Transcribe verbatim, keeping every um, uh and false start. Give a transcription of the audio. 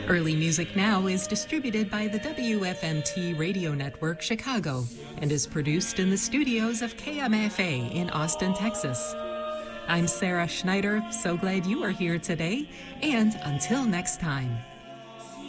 Early Music Now is distributed by the W F M T Radio Network Chicago and is produced in the studios of K M F A in Austin, Texas. I'm Sarah Schneider, so glad you are here today, and until next time.